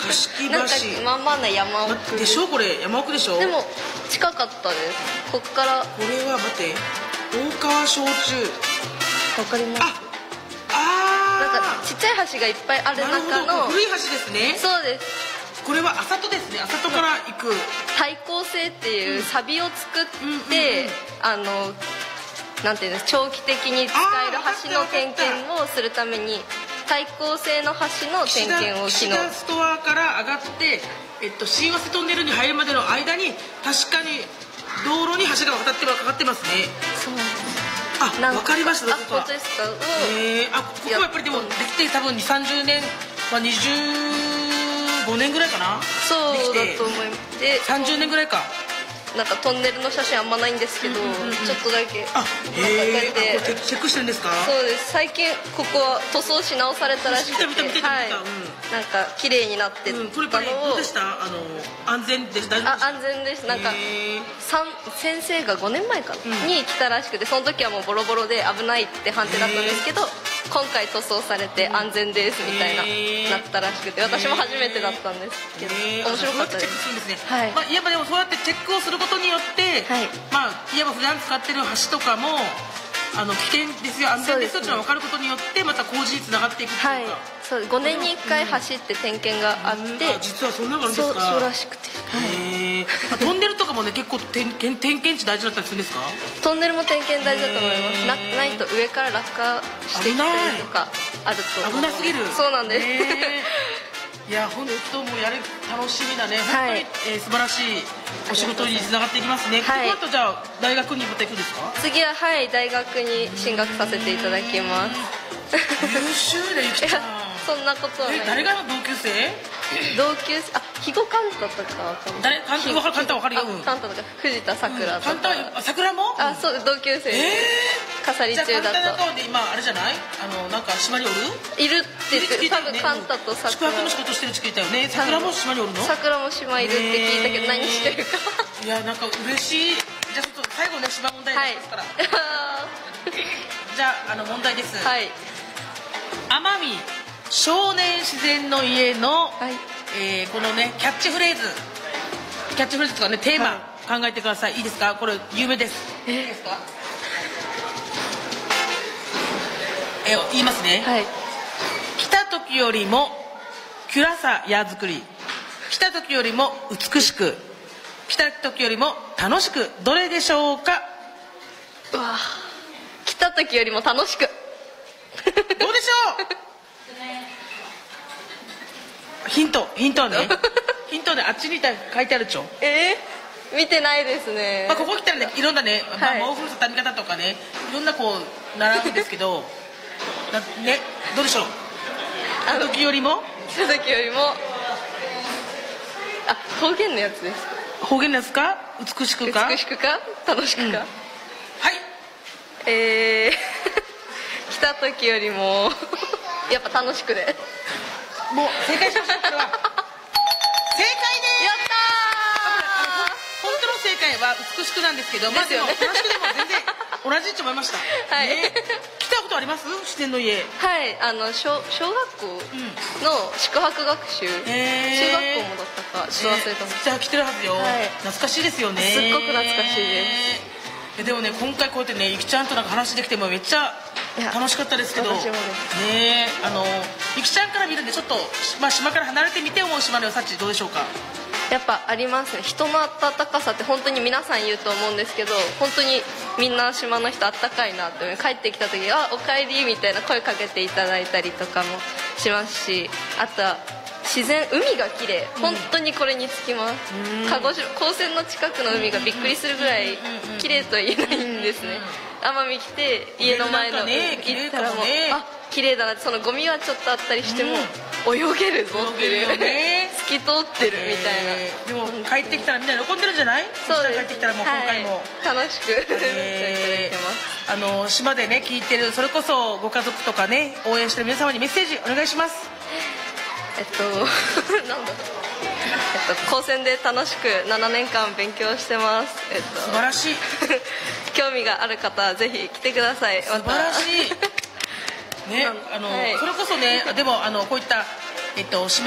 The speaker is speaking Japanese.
樫木橋なんかまあまあな山奥でしょ。これ山奥でしょ。 でも近かったです。こっからこれは待って大川焼酎わかります。なんかちっちゃい橋がいっぱいある中の古い橋ですね。 そうです。 これは浅戸ですね。浅戸から行く対向性っていうサビを作ってなんていうんです、長期的に使える橋の点検をするために対向性の橋の点検を岸田ストアから上がって新早瀬トンネルに入るまでの間に確かに道路に橋が渡ってかかってますね。 そうあ、わかりました。 ここですか。 ここはやっぱりでもできて多分20-30年、25年ぐらいかな。 そうだと思います。で 30年ぐらいか。 なんかトンネルの写真あんまないんですけど、ちょっとだけチェックしてるんですか。 そうです。最近ここは塗装し直されたらしくて、なんか綺麗になってたのを。 これどうでした？安全でした？ 安全です。なんか先生が5年前かに来たらしくて、その時はもうボロボロで危ないって判定だったんですけど、今回塗装されて安全ですみたいななったらしくて、私も初めてだったんですけど面白かったです。 いやでもそうやってチェックをすることによって、いわば普段使ってる橋とかも危険ですよ、安全ですよというのが分かることによってまた工事につながっていくというか。 そう、5年に1回走って点検があって、 実はそんなのがあるんですか。 そうらしくて、 トンネルとかもね結構点検値大事だったりするんですか。 トンネルも点検大事だと思います。ないと上から落下してきたりとかあると危なすぎる。 そうなんです。 いや本当もう楽しみだね。本当に素晴らしいお仕事につながっていきますね。この後じゃあ大学にまた行くんですか。 次は大学に進学させていただきます。 優秀だゆきちゃん。 そんなことはない。 誰が同級生？ 同級生、肥後カンタとか。 誰？カンタわかるよ。 カンタとか藤田さくらとか。 桜も？ そう同級生。笠利中だと。 じゃあカンタので今あれじゃない？なんか島におる？ いるって多分カンタと桜。 宿泊の仕事してるって聞いたよね。桜も島におるの？桜も島いるって聞いたけど何してるか。 いやなんか嬉しい。じゃあちょっと最後ね島問題ですから。じゃあ問題です。 はい。 奄美少年自然の家の、このねキャッチフレーズとかねテーマ考えてください。いいですか。これ有名です。いいですか。言いますね。来た時よりもキュラさや作り、来た時よりも美しく、来た時よりも楽しく、どれでしょうか。 うわ、来た時よりも楽しく。 どうでしょう。ヒントね。ヒントであっちに書いてあるでしょ。 見てないですね。 ここ来たらねいろんなね毛布の畳み方とかねいろんなこう習うんですけどね、どうでしょう。来た時よりも方言のやつです。 方言のやつか美しくか楽しくか。来た時よりもやっぱ楽しくで。 もう正解しましょう。これは正解です。やったー。本当の正解は美しくなんですけど、でも楽しくでも全然同じと思いました。来たことあります？自然の家。 小学校の宿泊学習、中学校もだったかちょっと忘れたんですけど。 来てるはずよ。懐かしいですよね。 すっごく懐かしいです。 でもね今回こうやってねゆきちゃんとなんか話できてもめっちゃ楽しかったですけどね。ゆきちゃんから見るんでちょっと島から離れてみて思う島の良さってどうでしょうか。 やっぱありますね。人の温かさって本当に皆さん言うと思うんですけど、本当にみんな島の人あったかいなって。帰ってきた時「おかえり」みたいな声かけていただいたりとかもしますし、あとは自然、海が綺麗、本当にこれにつきます。高専の近くの海がびっくりするぐらい綺麗とは言えないんですね。奄美来て家の前の海行ったらもう綺麗だなって。そのゴミはちょっとあったりしても泳げるぞっていう、透き通ってるみたいな。 でも帰ってきたらみんな喜んでるんじゃない？ そうです。 帰ってきたらもう今回も楽しく島でね聞いてるそれこそご家族とかね応援してる皆様にメッセージお願いします。 なんだ高専で楽しく7年間勉強してます。 素晴らしい。 興味がある方はぜひ来てください。 素晴らしいね。それこそねでもこういった島